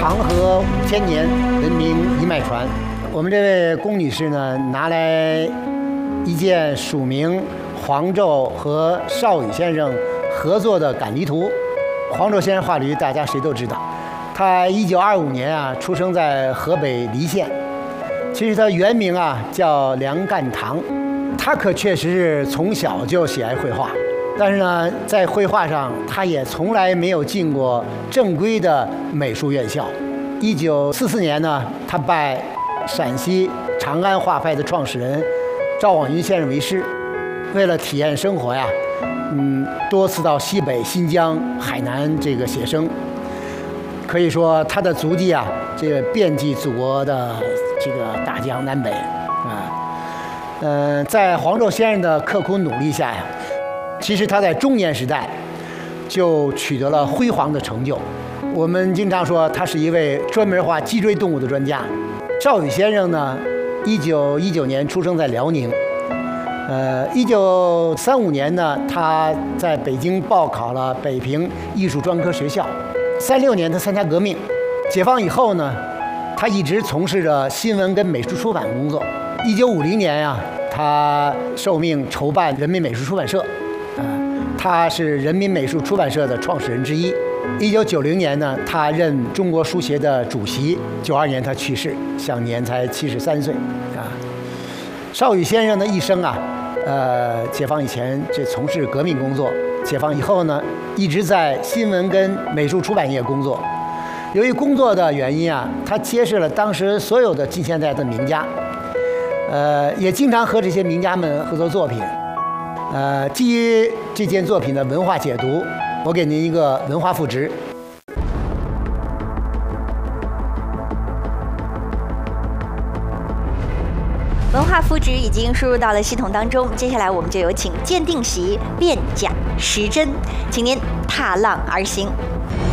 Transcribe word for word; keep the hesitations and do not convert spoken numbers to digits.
长河五千年，文明一脉传。我们这位龚女士呢，拿来一件署名黄胄和邵羽先生合作的赶驴图。黄胄先生画驴，大家谁都知道。他一九二五年啊，出生在河北黎县。其实他原名啊叫梁干堂，他可确实是从小就喜爱绘画。但是呢，在绘画上，他也从来没有进过正规的美术院校。一九四四年呢，他拜陕西长安画派的创始人赵望云先生为师，为了体验生活呀，嗯，多次到西北、新疆、海南这个写生。可以说，他的足迹啊，这个遍及祖国的这个大江南北啊。嗯、呃，在黄胄先生的刻苦努力下呀。其实他在中年时代就取得了辉煌的成就。我们经常说他是一位专门画脊椎动物的专家。邵羽先生呢，一九一九年出生在辽宁。呃，一九三五年呢，他在北京报考了北平艺术专科学校。三六年他参加革命，解放以后呢，他一直从事着新闻跟美术出版工作。一九五零年呀、啊，他受命筹办人民美术出版社。呃，他是人民美术出版社的创始人之一。一九九零年呢，他任中国书协的主席。九二年他去世，享年才七十三岁。啊，邵羽先生的一生啊，呃，解放以前这从事革命工作，解放以后呢，一直在新闻跟美术出版业工作。由于工作的原因啊，他结识了当时所有的近现代的名家，呃，也经常和这些名家们合作作品。呃，基于这件作品的文化解读，我给您一个文化赋值。 文化赋值已经输入到了系统当中，接下来我们就有请鉴定席辨假识真，请您踏浪而行。